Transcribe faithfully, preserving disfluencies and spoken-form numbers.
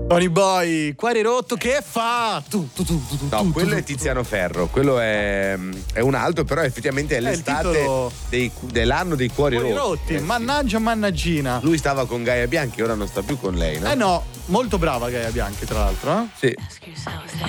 Tony Boy, cuore rotto, che fa? Tu, tu, tu, tu, No, tu, quello tu, è tu. Tiziano Ferro, quello è, è un altro, però effettivamente è l'estate titolo... dei, dell'anno dei cuori, cuori rotti. rotti. Eh, sì. Mannaggia, mannaggina. Lui stava con Gaia Bianchi, ora non sta più con lei, no? Eh no, molto brava Gaia Bianchi, tra l'altro, eh? Sì.